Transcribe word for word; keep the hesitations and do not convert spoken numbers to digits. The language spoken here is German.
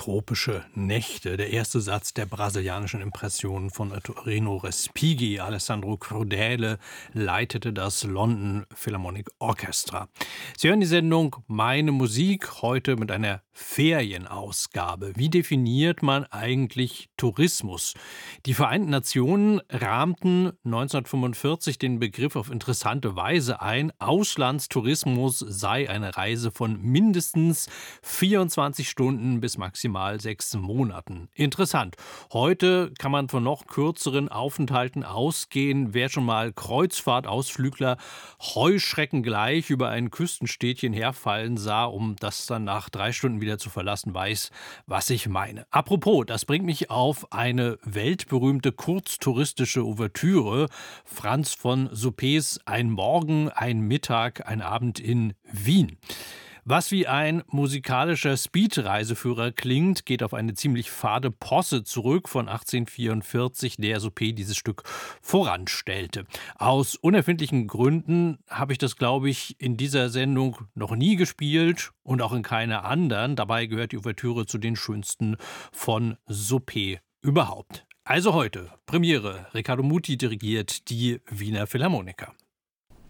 Tropische Nächte, der erste Satz der brasilianischen Impressionen von Rino Respighi. Alessandro Crudele leitete das London Philharmonic Orchestra. Sie hören die Sendung Meine Musik, heute mit einer Ferienausgabe. Wie definiert man eigentlich Tourismus? Die Vereinten Nationen rahmten neunzehnhundertfünfundvierzig den Begriff auf interessante Weise ein. Auslandstourismus sei eine Reise von mindestens vierundzwanzig Stunden bis maximal sechs Monaten. Interessant. Heute kann man von noch kürzeren Aufenthalten ausgehen. Wer schon mal Kreuzfahrtausflügler Heuschrecken gleich über ein Küstenstädtchen herfallen sah, um das dann nach drei Stunden wieder zu verlassen, weiß, was ich meine. Apropos, das bringt mich auf eine weltberühmte kurztouristische Ouvertüre. Franz von Suppes Ein Morgen, ein Mittag, ein Abend in Wien. Was wie ein musikalischer Speed-Reiseführer klingt, geht auf eine ziemlich fade Posse zurück von achtzehnhundertvierundvierzig, der Suppé dieses Stück voranstellte. Aus unerfindlichen Gründen habe ich das, glaube ich, in dieser Sendung noch nie gespielt und auch in keiner anderen. Dabei gehört die Ouvertüre zu den schönsten von Suppé überhaupt. Also heute, Premiere, Riccardo Muti dirigiert die Wiener Philharmoniker.